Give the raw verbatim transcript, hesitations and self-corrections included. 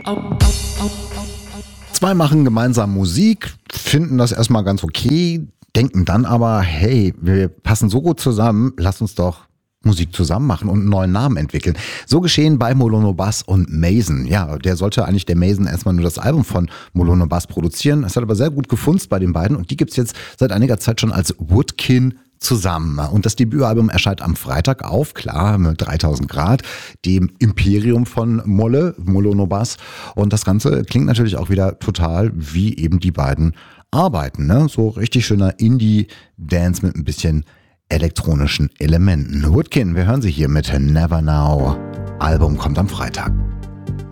Zwei machen gemeinsam Musik, finden das erstmal ganz okay, denken dann aber, hey, wir passen so gut zusammen, lass uns doch Musik zusammen machen und einen neuen Namen entwickeln. So geschehen bei Molono Bass und Mason. Ja, der sollte eigentlich der Mason erstmal nur das Album von Molono Bass produzieren. Es hat aber sehr gut gefunzt bei den beiden und die gibt's jetzt seit einiger Zeit schon als Woodkin zusammen. Und das Debütalbum erscheint am Freitag auf, klar, mit dreitausend Grad, dem Imperium von Molle, Molono Bass. Und das Ganze klingt natürlich auch wieder total wie eben die beiden arbeiten. Ne? So richtig schöner Indie-Dance mit ein bisschen elektronischen Elementen. Woodkin, wir hören sie hier mit Never Now. Album kommt am Freitag.